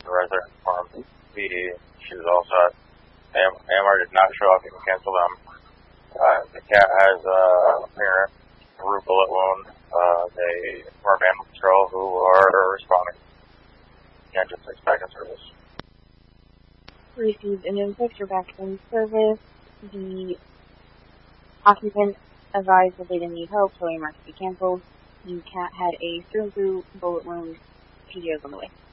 The resident informed PD she was all set. AMR did not show up. You can cancel them. The cat has a apparent through bullet wound. They informed Animal Control who are responding. Can't just expect a service. Received a new picture back in service. The occupant advised that they didn't need help, so AMR could be canceled. The cat had a through bullet wound. PD is on the way.